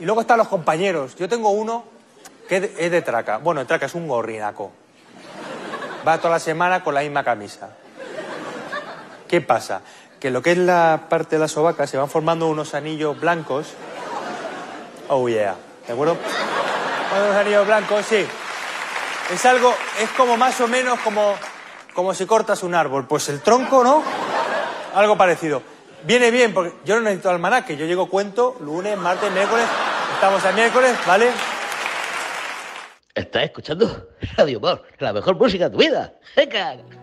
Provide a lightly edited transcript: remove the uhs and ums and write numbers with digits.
Y luego están los compañeros. Yo tengo uno que es de traca. Bueno, de traca es un gorrinaco. Va toda la semana con la misma camisa. ¿Qué pasa? Que lo que es la parte de la sobaca se van formando unos anillos blancos. Oh, yeah. ¿De acuerdo? Unos anillos blancos, sí. Es algo, es como más o menos como si cortas un árbol. Pues el tronco, ¿no? Algo parecido. Viene bien, porque yo no necesito almanaque. Yo llego, cuento, lunes, martes, miércoles. Estamos a miércoles, ¿vale? ¿Estás escuchando Radio Humor, la mejor música de tu vida? ¡Venga!